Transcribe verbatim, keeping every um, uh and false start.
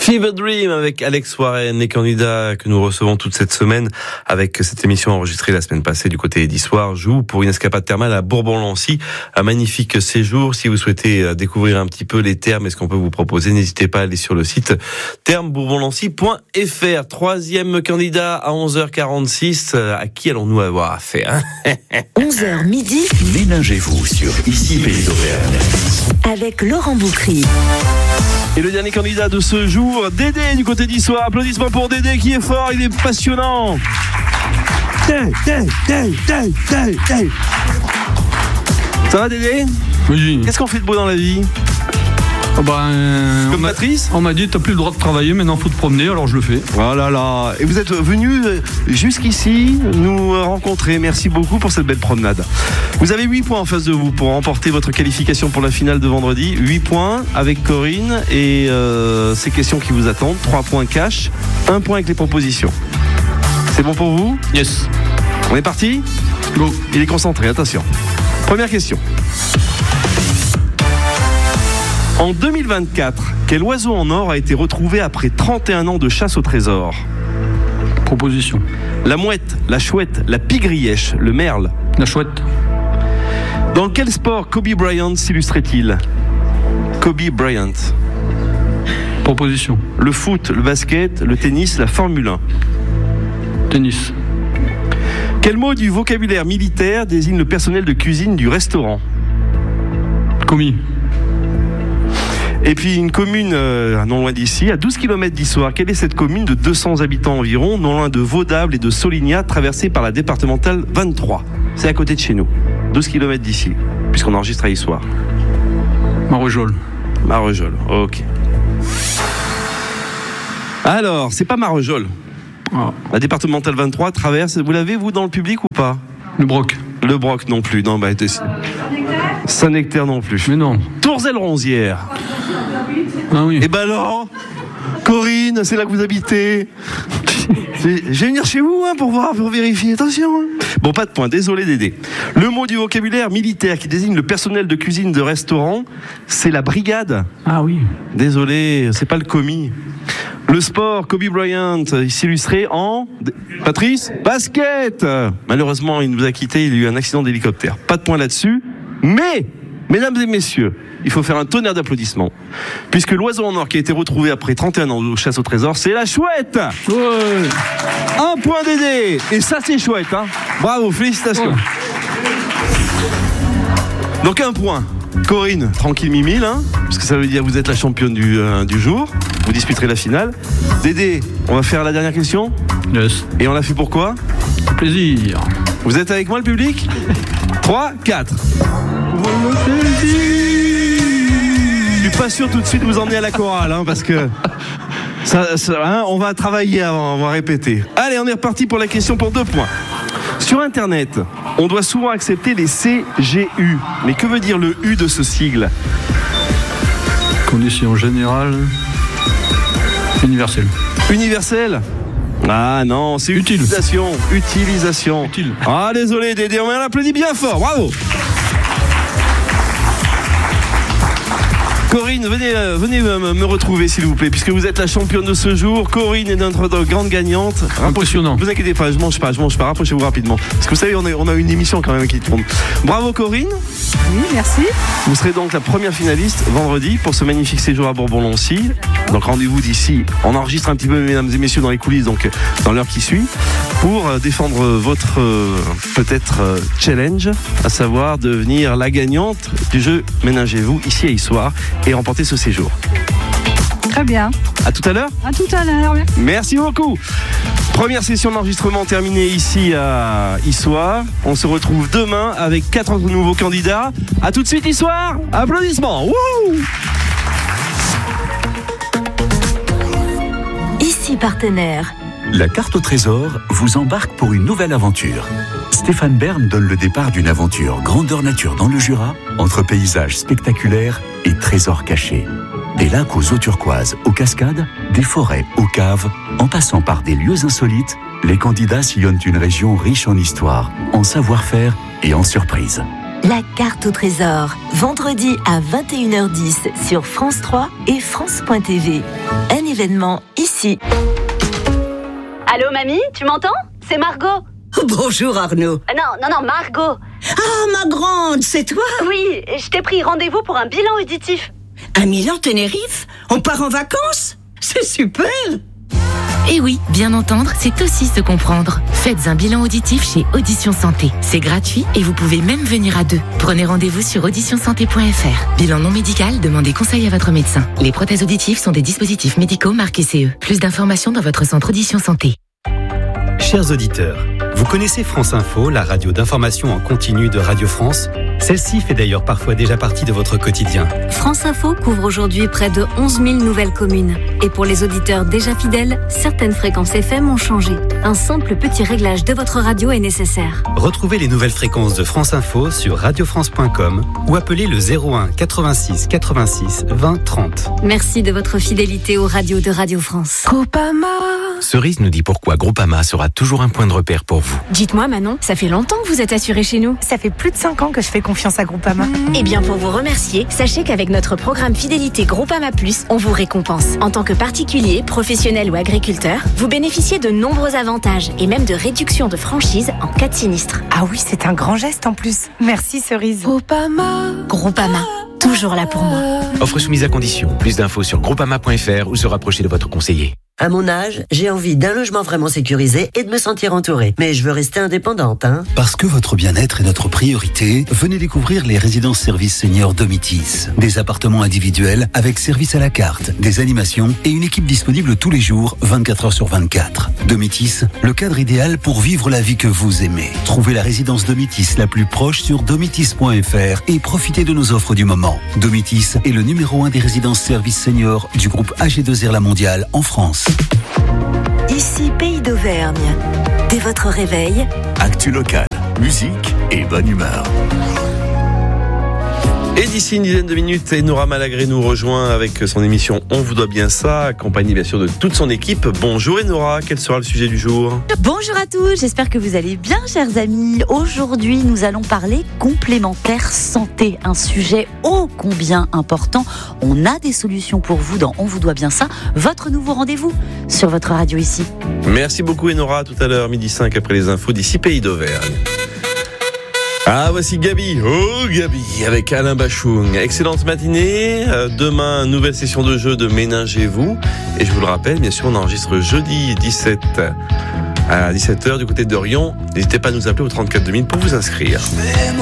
Fever Dream avec Alex Warren, les candidats que nous recevons toute cette semaine avec cette émission enregistrée la semaine passée du côté d'Issoire jouent pour une escapade thermale à Bourbon-Lancy. Un magnifique séjour. Si vous souhaitez découvrir un petit peu les thermes et ce qu'on peut vous proposer, n'hésitez pas à aller sur le site thermes bourbon lancy point f r. Troisième candidat à onze heures quarante-six. À qui allons-nous avoir affaire? onze heures midi. Ménagez-vous sur Ici Pays d'Auvergne avec Laurent Boucry. Et le dernier candidat de ce jour, Dédé du côté d'Issoire. Applaudissements pour Dédé qui est fort, il est passionnant. Dédé, Dédé, Dédé, Dédé. Ça va Dédé? Oui. Qu'est-ce qu'on fait de beau dans la vie? Oh ben, euh, Comme on Patrice? On m'a dit t'as plus le droit de travailler, maintenant faut te promener, alors je le fais. Oh là là. Et vous êtes venu jusqu'ici nous rencontrer. Merci beaucoup pour cette belle promenade. Vous avez huit points en face de vous pour remporter votre qualification pour la finale de vendredi. huit points avec Corinne et euh, ces questions qui vous attendent. trois points cash, un point avec les propositions. C'est bon pour vous? Yes. On est parti? Go. Il est concentré, attention. Première question. En deux mille vingt-quatre, quel oiseau en or a été retrouvé après trente et un ans de chasse au trésor? Proposition. La mouette, la chouette, la pie-grièche, le merle. La chouette. Dans quel sport Kobe Bryant s'illustrait-il? Kobe Bryant. Proposition. Le foot, le basket, le tennis, la Formule un. Tennis. Quel mot du vocabulaire militaire désigne le personnel de cuisine du restaurant? Commis. Et puis une commune euh, non loin d'ici, à douze kilomètres d'Issoire. Quelle est cette commune de deux cents habitants environ, non loin de Vaudable et de Solignat, traversée par la départementale vingt-trois? C'est à côté de chez nous, douze kilomètres d'ici, puisqu'on enregistre à Issoire. Marvejols. Marvejols, ok. Alors, c'est pas Marvejols. Ah. La départementale vingt-trois traverse, vous l'avez vous dans le public ou pas? Le broc. Le Broc non plus, non, bah, Saint-Nectaire non plus. Mais non. Tourzel-Ronzière. Ah oui. Eh ben alors, Corinne, c'est là que vous habitez. C'est... Je vais venir chez vous hein, pour voir, pour vérifier. Attention. Hein. Bon, pas de point. Désolé, Dédé. Le mot du vocabulaire militaire qui désigne le personnel de cuisine de restaurant, c'est la brigade. Ah oui. Désolé, c'est pas le commis. Le sport, Kobe Bryant, il s'illustrait en... Patrice, basket. Malheureusement, il nous a quittés, il y a eu un accident d'hélicoptère. Pas de point là-dessus. Mais, mesdames et messieurs, il faut faire un tonnerre d'applaudissements. Puisque l'oiseau en or qui a été retrouvé après trente et un ans de chasse au trésor, c'est la chouette. Ouais. Un point Dédé. Et ça, c'est chouette. Hein. Bravo, félicitations. Ouais. Donc un point. Corinne, tranquille mimile, hein, parce que ça veut dire que vous êtes la championne du, euh, du jour. Vous disputerez la finale. Dédé, on va faire la dernière question. Yes. Et on l'a fait pourquoi? Plaisir. Vous êtes avec moi le public? trois, quatre. Je suis pas sûr tout de suite de vous emmener à la chorale, hein, parce que ça, ça, hein, on va travailler avant, on va répéter. Allez, on est reparti pour la question pour deux points. Sur Internet, on doit souvent accepter les C G U. Mais que veut dire le U de ce sigle? Conditions générales. Universelle. Universel? Ah non, c'est utile. Utilisation. Utilisation. Utile. Ah désolé Dédé, on l'applaudit bien fort, bravo. Corinne, venez, euh, venez me, me retrouver s'il vous plaît, puisque vous êtes la championne de ce jour. Corinne est notre grande gagnante. Impressionnant. Ne vous inquiétez pas, je mange pas, je mange pas. Rapprochez-vous rapidement. Parce que vous savez, on a, on a une émission quand même qui tourne. Bravo Corinne. Oui, merci. Vous serez donc la première finaliste vendredi pour ce magnifique séjour à Bourbon-Lancy. Donc rendez-vous d'ici. On enregistre un petit peu, mesdames et messieurs, dans les coulisses, donc dans l'heure qui suit, pour défendre votre euh, peut-être euh, challenge, à savoir devenir la gagnante du jeu Ménagez-vous ici à Issoire et remporter ce séjour. Très bien. À tout à l'heure. À tout à l'heure. Merci. Merci beaucoup. Première session d'enregistrement terminée ici à Issoire. On se retrouve demain avec quatre autres nouveaux candidats. À tout de suite Issoire. Applaudissements. Wouhou. Ici partenaire. La carte au trésor vous embarque pour une nouvelle aventure. Stéphane Bern donne le départ d'une aventure grandeur nature dans le Jura, entre paysages spectaculaires et trésors cachés. Des lacs aux eaux turquoises, aux cascades, des forêts aux caves, en passant par des lieux insolites, les candidats sillonnent une région riche en histoire, en savoir-faire et en surprises. la carte au trésor. Vendredi à vingt et une heures dix sur France trois et France point T V. Un événement ici. Allô mamie, tu m'entends? C'est Margot. Bonjour Arnaud. Euh, non, non, non, Margot. Ah, ma grande, c'est toi? Oui, je t'ai pris rendez-vous pour un bilan auditif. À Milan-Tenerife? On part en vacances? C'est super! Et oui, bien entendre, c'est aussi se comprendre. Faites un bilan auditif chez Audition Santé. C'est gratuit et vous pouvez même venir à deux. Prenez rendez-vous sur audition santé point f r. Bilan non médical, demandez conseil à votre médecin. Les prothèses auditives sont des dispositifs médicaux marqués C E. Plus d'informations dans votre centre Audition Santé. Chers auditeurs, vous connaissez France Info, la radio d'information en continu de Radio France? Celle-ci fait d'ailleurs parfois déjà partie de votre quotidien. France Info couvre aujourd'hui près de onze mille nouvelles communes. Et pour les auditeurs déjà fidèles, certaines fréquences F M ont changé. Un simple petit réglage de votre radio est nécessaire. Retrouvez les nouvelles fréquences de France Info sur radio france point com ou appelez le zéro un quatre-vingt-six quatre-vingt-six vingt trente. Merci de votre fidélité aux radios de Radio France. Groupama. Cerise nous dit pourquoi Groupama sera toujours un point de repère pour vous. Dites-moi Manon, ça fait longtemps que vous êtes assurée chez nous. Ça fait plus de cinq ans que je fais confiance à Groupama. Eh bien pour vous remercier, sachez qu'avec notre programme fidélité Groupama Plus, on vous récompense. En tant que particulier, professionnel ou agriculteur, vous bénéficiez de nombreux avantages et même de réductions de franchise en cas de sinistre. Ah oui, c'est un grand geste en plus. Merci Cerise. Groupama. Groupama, toujours là pour moi. Offre soumise à condition. Plus d'infos sur groupama point f r ou se rapprocher de votre conseiller. À mon âge, j'ai envie d'un logement vraiment sécurisé et de me sentir entourée. Mais je veux rester indépendante, hein. Parce que votre bien-être est notre priorité, venez découvrir les résidences services seniors Domitis. Des appartements individuels avec service à la carte, des animations et une équipe disponible tous les jours, vingt-quatre heures sur vingt-quatre. Domitis, le cadre idéal pour vivre la vie que vous aimez. Trouvez la résidence Domitis la plus proche sur domitis point f r et profitez de nos offres du moment. Domitis est le numéro un des résidences services seniors du groupe A G deux R La Mondiale en France. Ici Pays d'Auvergne. Dès votre réveil, actu local, musique et bonne humeur. Et d'ici une dizaine de minutes, Enora Malagré nous rejoint avec son émission On vous doit bien ça, accompagnée bien sûr de toute son équipe. Bonjour Enora, quel sera le sujet du jour? Bonjour à tous, j'espère que vous allez bien chers amis. Aujourd'hui nous allons parler complémentaire santé, un sujet ô combien important. On a des solutions pour vous dans On vous doit bien ça, votre nouveau rendez-vous sur votre radio ici. Merci beaucoup Enora, à tout à l'heure, midi cinq après les infos d'ici Pays d'Auvergne. Ah, voici Gabi, oh Gabi, avec Alain Bachung. Excellente matinée, euh, demain, nouvelle session de jeu de Ménagez-vous. Et je vous le rappelle, bien sûr, on enregistre jeudi dix-sept à dix-sept heures du côté de Rion. N'hésitez pas à nous appeler au trente-quatre deux mille pour vous inscrire.